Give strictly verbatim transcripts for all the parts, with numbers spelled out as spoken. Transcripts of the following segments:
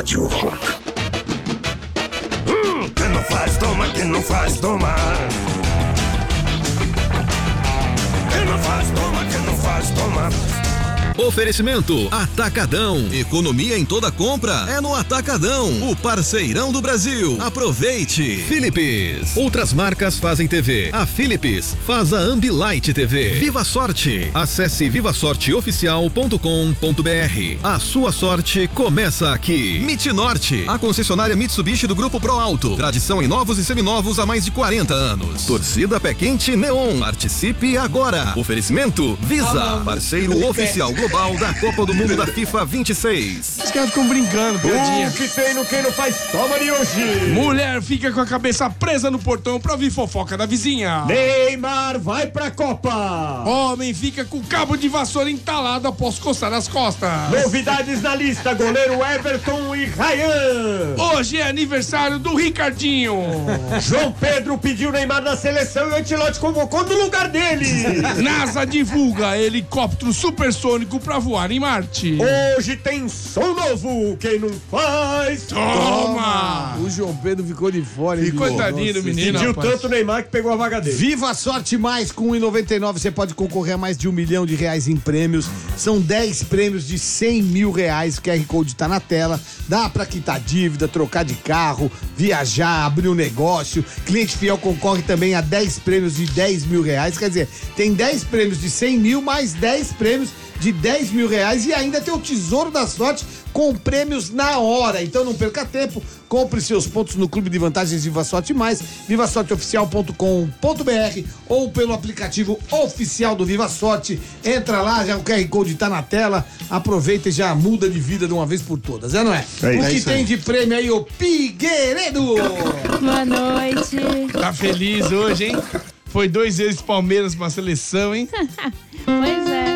Rádio Rock. Hum, quem não faz, toma, quem não faz, toma. Quem não faz, toma, quem não faz, toma. Oferecimento Atacadão. Economia em toda compra é no Atacadão, o parceirão do Brasil. Aproveite. Philips. Outras marcas fazem T V. A Philips faz a Ambilight T V. Viva Sorte. Acesse viva sorte oficial ponto com ponto b r. A sua sorte começa aqui. Mitnorte, a concessionária Mitsubishi do Grupo Pro Alto. Tradição em novos e seminovos há mais de quarenta anos. Torcida Pé Quente Neon. Participe agora. Oferecimento Visa, parceiro oficial global da Copa do Mundo da FIFA vinte e seis. Os caras ficam brincando, piadinha. O que tem no quem não faz, toma de hoje. Mulher fica com a cabeça presa no portão pra ouvir fofoca da vizinha. Neymar vai pra Copa. Homem fica com cabo de vassoura entalado após coçar as costas. Novidades na lista, goleiro Everton e Ryan. Hoje é aniversário do Ricardinho. João Pedro pediu Neymar na seleção e o Ancelotti convocou no lugar dele. NASA divulga helicóptero supersônico pra voar em Marte. Hoje tem som novo, quem não faz, toma! O João Pedro ficou de fora. Ficou coitadinho do menino, pediu rapaz. tanto o Neymar que pegou a vaga dele. Viva a Sorte Mais, com um e noventa e nove você pode concorrer a mais de um milhão de reais em prêmios. São dez prêmios de cem mil reais. O Q R Code tá na tela. Dá pra quitar dívida, trocar de carro, viajar, abrir um negócio. Cliente fiel concorre também a dez prêmios de dez mil reais. Quer dizer, tem dez prêmios de cem mil mais dez prêmios de dez mil reais e ainda tem o Tesouro da Sorte com prêmios na hora. Então não perca tempo, compre seus pontos no Clube de Vantagens Viva Sorte Mais, viva sorte oficial ponto com ponto b r ou pelo aplicativo oficial do Viva Sorte. Entra lá, já o Q R Code tá na tela, aproveita e já muda de vida de uma vez por todas, é não é? É o que isso tem aí. de prêmio aí, o Figueiredo? Boa noite. Tá feliz hoje, hein? Foi dois vezes Palmeiras pra seleção, hein? Pois é.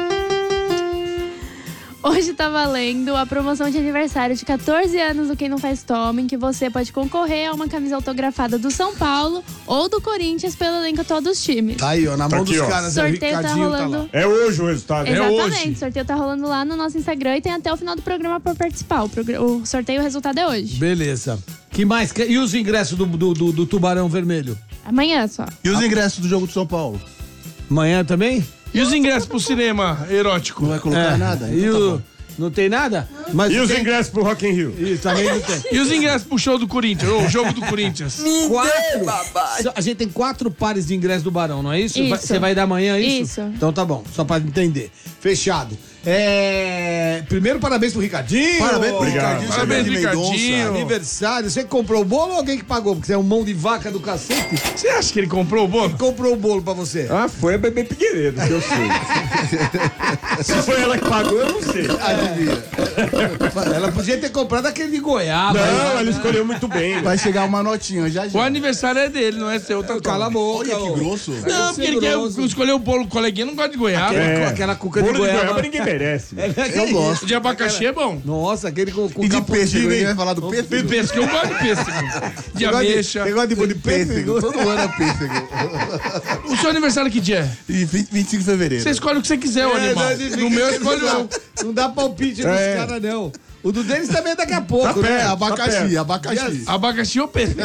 Hoje tá valendo a promoção de aniversário de catorze anos do Quem Não Faz Toma, em que você pode concorrer a uma camisa autografada do São Paulo ou do Corinthians pelo elenco de todos os times. Tá aí, ó, na Tá mão aqui, dos ó. caras, O é o sorteio tá Ricardinho, tá rolando. lá. É hoje o resultado. Exatamente, hoje. o sorteio tá rolando lá no nosso Instagram e tem até o final do programa pra participar. O, progr- o sorteio, o resultado é hoje. Beleza. Que mais? E os ingressos do, do, do, do Tubarão Vermelho? Amanhã só. E os ingressos do jogo de São Paulo? Amanhã também? E os ingressos pro cinema erótico? Não vai colocar É. nada? E Então tá o... bom. Não tem nada? Mas E os tem... ingressos pro Rock in Rio? Isso, também não tem. E os ingressos pro show do Corinthians? Ou o jogo do Corinthians? Quatro. A gente tem quatro pares de ingresso do Barão, não é isso? Isso. Vai- Você vai dar amanhã isso? Isso. Então tá bom, só pra entender. Fechado. É... Primeiro, parabéns pro Ricardinho. Parabéns pro Obrigado. Ricardinho. Parabéns, Xavier de Mendonça. Ricardinho. Aniversário. Você que comprou o bolo ou alguém que pagou? Porque você é um mão de vaca do cacete. Você acha que ele comprou o bolo? Comprou o bolo pra você. Ah, foi a Bebê Figueiredo, que eu sei. Se foi ela que pagou, eu não sei. Adivinha. Ela podia ter comprado aquele de goiaba. Não, ela escolheu muito bem. Vai chegar uma notinha já já. O aniversário é dele, não é seu, tá? Cala a boca. Olha que ô. grosso. Não, porque ele quer grosso. escolher o bolo, o coleguinha não gosta de goiaba. Aquela, É. aquela cuca de Bolo de goiaba. goiaba ninguém merece. É, Eu gosto. O de abacaxi é bom. Nossa, aquele com, com E de capô pêssego, hein? ninguém vai falar do pêssego? Pêssego, eu gosto de pêssego. De Você gosta de- ameixa. Você gosta de bolo de Pêssego. pêssego? Todo ano é pêssego. O seu aniversário que dia é? E vinte, vinte e cinco de fevereiro. Você escolhe o que você quiser, ô É, animal. não, ele No fica- meu, eu escolho não, eu. não dá palpite nos É. caras, não. O do deles também é daqui a pouco, Tá né? perto. É, abacaxi, Tá abacaxi. Abacaxi ou pêssego?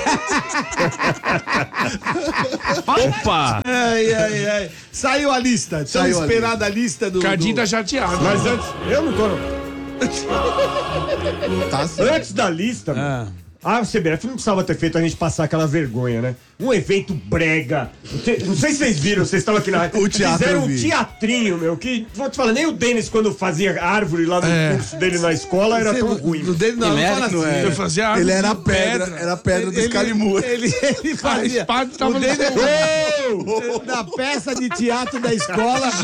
Opa! Ai, ai, ai. Saiu a lista. Tão Saiu a esperada a lista do... Cardinho do... tá chateado. Mas antes, eu não tô. Não. Tá certo. Antes da lista, Ah. a C B F não precisava ter feito a gente passar aquela vergonha, né? Um evento brega. Não sei se vocês viram, vocês estavam aqui na. O teatro Fizeram eu um vi. teatrinho, meu, que. Vou te falar, nem o Denis, quando fazia árvore lá no É. curso dele na escola, era tão ruim. Do dele não, não fala assim. Eu é. fazia árvore Ele era de a pedra, era a pedra do Ele, Excalibur. ele, ele A fazia... espada tava o no dele seu- na peça de teatro da escola,